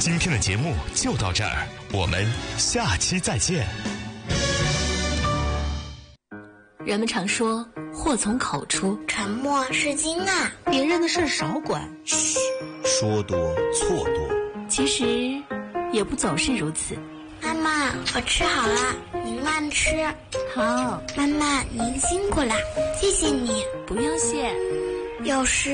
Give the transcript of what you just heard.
今天的节目就到这儿，我们下期再见。 人们常说祸从口出， 沉默是金啊， 别人的事少管， 嘘，说多错多。 其实也不总是如此。 妈妈，我吃好了，您慢吃。 好， 妈妈您辛苦了，谢谢你。 不用谢。 有时